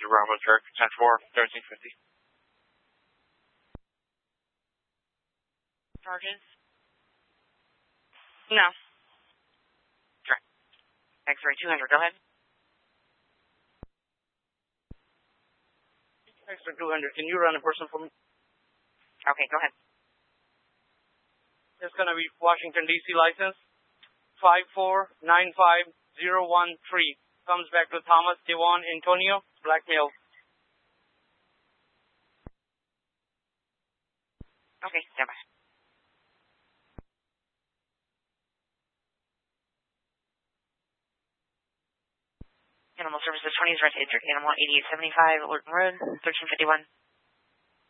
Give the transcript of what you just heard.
Roger, Bravo, Kirk, 10-4, 1350. Charges? No. Sure. X-ray 200, go ahead. X-ray 200, can you run a person for me? Okay, go ahead. It's going to be Washington, D.C. license 5495013. Comes back to Thomas Devon Antonio, black male. Okay, stand by. Animal Services 20 is right to enter. Animal 8875, Alert Road, 1351.